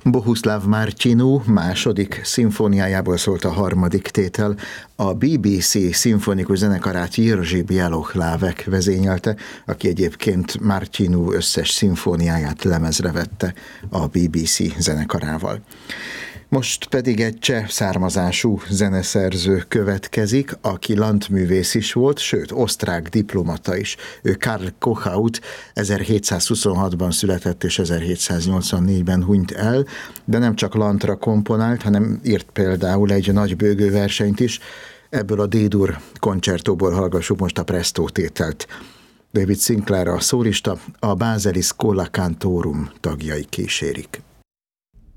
Bohuslav Martinu második szimfóniájából szólt a harmadik tétel. A BBC szimfonikus zenekarát Jiří Bělohlávek vezényelte, aki egyébként Martinu összes szimfóniáját lemezre vette a BBC zenekarával. Most pedig egy cseh származású zeneszerző következik, aki landművész is volt, sőt, osztrák diplomata is. Ő Karl Kochaut 1726-ban született és 1784-ben hunyt el, de nem csak landra komponált, hanem írt például egy nagybőgő versenyt is. Ebből a D-dur koncertóból hallgassuk most a Presto tételt. David Sinclair a szólista, a Bázeli Schola Cantorum tagjai kísérik.